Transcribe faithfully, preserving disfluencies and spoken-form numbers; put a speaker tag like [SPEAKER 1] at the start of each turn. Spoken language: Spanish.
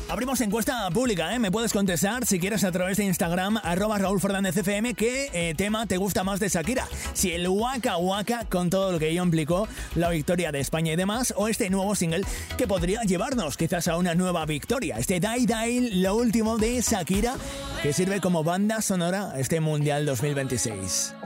[SPEAKER 1] Abrimos encuesta pública, ¿eh? Me puedes contestar si quieres a través de Instagram, arroba Raúl Fernández F M, qué eh, tema te gusta más de Shakira. Si el Waka Waka, con todo lo que ello implicó, la victoria de España y demás, o este nuevo single que podría llevarnos quizás a una nueva victoria. Este Die Die, lo último de Shakira, que sirve como banda sonora a este Mundial dos mil veintiséis.